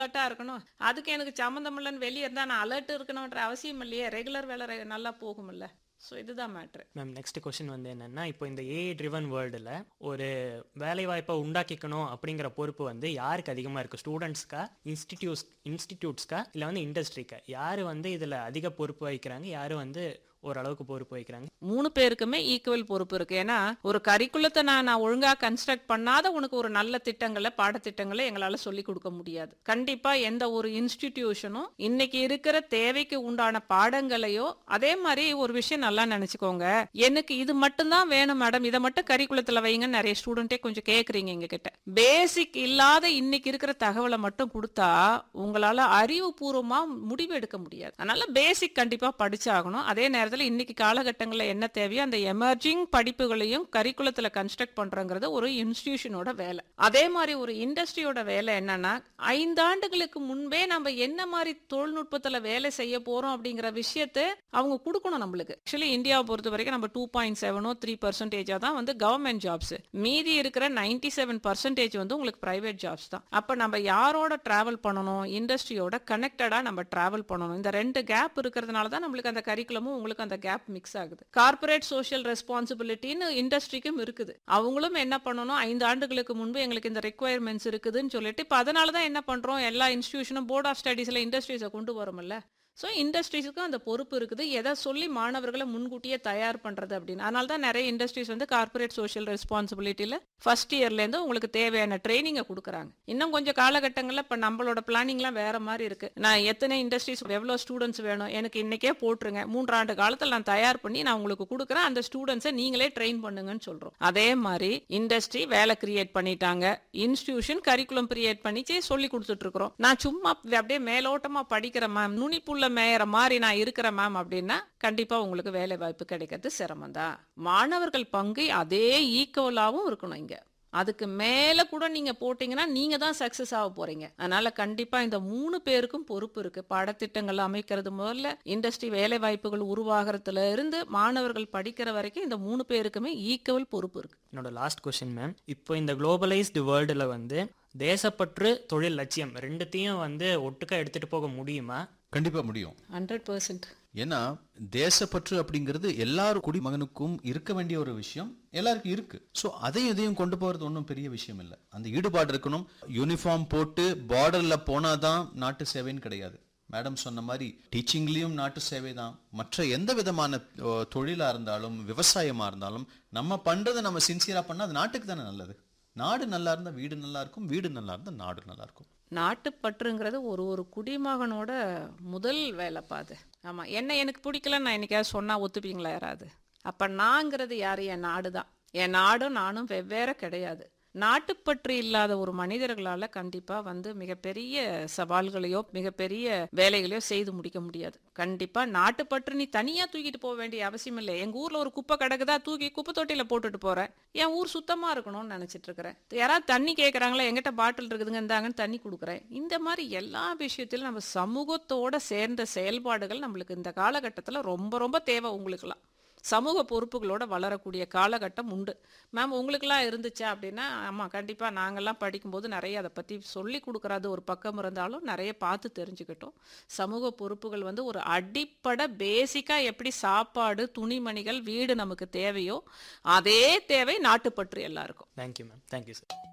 அலர்ட்டா இருக்கணும். அதுக்கு எனக்கு சம்மந்தம் இல்லன்னு வெளிய இருந்தா நான் அலர்ட் இருக்கணும்ன்ற அவசியம் இல்லையே. ரெகுலர் வேலை நல்லா போகும்ல. ஸோ இதுதான் மேட்ரு. மேம் நெக்ஸ்ட் கொஸ்டின் வந்து என்னன்னா, இப்போ இந்த ஏஐ ட்ரிவன் வேர்ல்டில் ஒரு வேலைவாய்ப்பை உண்டாக்கிக்கணும் அப்படிங்கிற பொறுப்பு வந்து யாருக்கு அதிகமாக இருக்குது? ஸ்டூடெண்ட்ஸ்க்கா, இன்ஸ்டிடியூட்ஸ்க்கா, இல்லை வந்து இண்டஸ்ட்ரிக்கா? யார் வந்து இதில் அதிக பொறுப்பு வகிக்கிறாங்க, யார் வந்து ஓரளவுக்கு பொறுப்பு வகிக்கிறாங்க? 3 பேருக்குமே ஈக்குவல் பொறுப்பு இருக்கு. ஏன்னா, ஒரு கரிக்குலத்த நான் ஒழுங்கா கன்ஸ்ட்ரக்ட் பண்ணாத உனக்கு ஒரு நல்ல திட்டங்கள, பாடத்திட்டங்கள எங்களால சொல்லிக் குடுக்க முடியாது. கண்டிப்பா எந்த ஒரு இன்ஸ்டிடியூஷனும் இன்னைக்கு இருக்கிற தேவைக்கு உண்டான பாடங்களையோ, அதே மாரி ஒரு விஷயம் நல்லா நெனச்சுக்கோங்க. எனக்கு இது மட்டும் தான் வேணும் மேடம். இத மட்டும் கரிக்குலத்துல வைங்கன்னு நெறைய ஸ்டூடெண்ட்டே கொஞ்சம் கேக்குறீங்க எங்ககிட்ட. பேசிக் இல்லாத இன்னைக்கு இருக்கிற தகவல மட்டும் குடுத்தா, உங்களால அறிவுபூர்வமா முடிவு எடுக்க முடியாது. அதனால பேசிக் கண்டிப்பா படிச்சாகணும். அதே நேரத்துல இன்னைக்கு காலகட்டங்கள்ல என்ன தேவையோ அந்த எமர்ஜிங் படிப்புகளையும் கரிக்குலத்துல கன்ஸ்ட்ரக்ட் பண்றங்கிறது ஒரு இன்ஸ்டிடியூஷனோட வேலை. அதே மாதிரி ஒரு இண்டஸ்ட்ரியோட வேலை என்னன்னா 5 ஆண்டுகளுக்கு முன்பே நம்ம என்ன மாதிரி தொழில்நுட்பத்துல வேலை செய்ய போறோம் அப்படிங்கிற விஷயத்தை அவங்க கொடுக்கணும் நம்மளுக்கு. ஆக்சுவலி இந்தியாவை பொறுத்த வரைக்கும் நம்ம 2.7 3% தான் வந்து கவர்மெண்ட் ஜாப்ஸ். மீதி இருக்கிற 97% வந்து உங்களுக்கு பிரைவேட் ஜாப்ஸ் தான். அப்ப நம்ம யாரோட டிராவல் பண்ணணும்? இண்டஸ்ட்ரியோட கனெக்டடா நம்ம டிராவல் பண்ணணும். இந்த 2 கேப் இருக்கிறதுனால தான் நம்மளுக்கு அந்த கரிக்குலமும் உங்களுக்கு அந்த கேப் மிக்ஸ் ஆகுது. கார்ப்பரேட் சோஷியல் ரெஸ்பான்சிபிலிட்டின்னு இண்டஸ்ட்ரிக்கும் இருக்குது. அவங்களும் என்ன பண்ணணும்? 5 ஆண்டுகளுக்கு முன்பு எங்களுக்கு இந்த ரெக்குவயர்மெண்ட்ஸ் இருக்குதுன்னு சொல்லிட்டு இப்ப அதனால தான் என்ன பண்றோம்? எல்லா இன்ஸ்டிடியூஷனும் போர்ட் ஆஃப் ஸ்டடீஸ்ல இண்டஸ்ட்ரீஸை கொண்டு வரோம்ல. ஸோ இண்டஸ்ட்ரீஸுக்கும் அந்த பொறுப்பு இருக்குது. எதை சொல்லி மாணவர்களை முன்கூட்டியே தயார் பண்ணுறது அப்படின்னு. அதனால தான் நிறைய இண்டஸ்ட்ரீஸ் வந்து கார்ப்பரேட் சோஷியல் ரெஸ்பான்சிபிலிட்டியில் ஃபர்ஸ்ட் இயர்லேருந்து உங்களுக்கு தேவையான ட்ரைனிங்கை கொடுக்குறாங்க. இன்னும் கொஞ்சம் காலகட்டங்களில் இப்போ நம்மளோட பிளானிங்லாம் வேற மாதிரி இருக்கு. நான் எத்தனை இண்டஸ்ட்ரீஸ் எவ்வளோ ஸ்டூடெண்ட்ஸ் வேணும் எனக்கு இன்னைக்கே போட்டுருங்க. 3 ஆண்டு காலத்தில் நான் தயார் பண்ணி நான் உங்களுக்கு கொடுக்குறேன். அந்த ஸ்டூடெண்ட்ஸை நீங்களே ட்ரெயின் பண்ணுங்கன்னு சொல்கிறோம். அதே மாதிரி இண்டஸ்ட்ரி வேலை கிரியேட் பண்ணிட்டாங்க. இன்ஸ்டிடியூஷன் கரிக்குலம் கிரியேட் பண்ணிச்சு சொல்லி கொடுத்துட்டு இருக்கிறோம். நான் சும்மா அப்படியே மேலோட்டமாக படிக்கிறேன் மேம், நுனிப்புள்ள மேயற மாதிரி நான் இருக்கிறேன் மேம் அப்படின்னா கண்டிப்பா உங்களுக்கு வேலை வாய்ப்பு கிடைக்கிறது சிரமம் தான். மாணவர்கள் பங்கு அதே ஈக்குவலாவும் இருக்கணும் இங்க. அதுக்கு மேல கூட நீங்க போட்டீங்கன்னா நீங்க தான் சக்சஸ் ஆக போறீங்க. அதனால கண்டிப்பா இந்த 3 பேருக்கும் பொறுப்பு இருக்கு. பாடத்திட்டங்கள் அமைக்கிறது முதல்ல இண்டஸ்ட்ரி வேலை வாய்ப்புகள் உருவாகிறதுல இருந்து மாணவர்கள் படிக்கிற வரைக்கும் இந்த 3 பேருக்குமே ஈக்குவல் பொறுப்பு இருக்கு. என்னோட லாஸ்ட் கொஸ்டின் மேம், இப்போ இந்த குளோபலைஸ்டு வேர்ல்டில் வந்து தேசப்பற்று தொழில் லட்சியம் ரெண்டுத்தையும் வந்து ஒட்டுக்கா எடுத்துட்டு போக முடியுமா? கண்டிப்பா முடியும். 100%. ஏன்னா தேசப்பற்று அப்படிங்கிறது எல்லாரும் குடிமகனுக்கும் இருக்க வேண்டிய ஒரு விஷயம், எல்லாருக்கும் இருக்கு. ஸோ அதையும் இதையும் கொண்டு போறது ஒன்றும் பெரிய விஷயம் இல்லை. அந்த ஈடுபாடு இருக்கணும். யூனிஃபார்ம் போட்டு பார்டர்ல போனாதான் நாட்டு சேவைன்னு கிடையாது. மேடம் சொன்ன மாதிரி டீச்சிங்லயும் நாட்டு சேவை தான். மற்ற எந்த விதமான தொழிலா இருந்தாலும் விவசாயமா இருந்தாலும் நம்ம பண்றதை நம்ம சின்சியரா பண்ணா அது நாட்டுக்கு தானே நல்லது. நாடு நல்லா இருந்தா வீடு நல்லா இருக்கும், வீடு நல்லா இருந்தா நாடு நல்லா இருக்கும். நாட்டுப்பற்றுங்கிறது ஒரு குடிமகனோட முதல் வேலைப்பா அது. ஆமா, என்ன எனக்கு பிடிக்கல நான் என்னைக்காவது சொன்னா ஒத்துப்பீங்களா யாராவது? அப்ப நாங்கிறது யாரு? என் நாடு தான். என் நாடும் நானும் வெவ்வேறு கிடையாது. நாட்டுப்பற்று இல்லாத ஒரு மனிதர்களால கண்டிப்பா வந்து மிகப்பெரிய சவால்களையோ மிகப்பெரிய வேலைகளையோ செய்து முடிக்க முடியாது. கண்டிப்பா நாட்டுப்பற்று நீ தனியா தூக்கிட்டு போக வேண்டிய அவசியம் இல்லை. எங்க ஊர்ல ஒரு குப்பை கிடக்குதா, தூக்கி குப்பை தொட்டியில போட்டுட்டு போறேன். என் ஊர் சுத்தமா இருக்கணும்னு நினைச்சிட்டு இருக்கிறேன். யாராவது தண்ணி கேட்கறாங்களா, எங்கிட்ட பாட்டில் இருக்குதுங்க இந்தாங்கன்னு தண்ணி கொடுக்குறேன். இந்த மாதிரி எல்லா விஷயத்திலும் நம்ம சமூகத்தோட சேர்ந்த செயல்பாடுகள் நம்மளுக்கு இந்த காலகட்டத்தில் ரொம்ப ரொம்ப தேவை. உங்களுக்குலாம் சமூக பொறுப்புகளோட வளரக்கூடிய காலகட்டம் உண்டு. மேம் உங்களுக்கெல்லாம் இருந்துச்சா அப்படின்னா, ஆமாம் கண்டிப்பாக நாங்கள்லாம் படிக்கும்போது நிறைய அதை பற்றி சொல்லி கொடுக்குறது ஒரு பக்கம் இருந்தாலும் நிறைய பார்த்து தெரிஞ்சுக்கிட்டோம். சமூக பொறுப்புகள் வந்து ஒரு அடிப்படை பேசிக்காக எப்படி சாப்பாடு துணிமணிகள் வீடு நமக்கு தேவையோ அதே தேவை நாட்டுப்பற்று எல்லாருக்கும். Thank you ma'am. Thank you sir.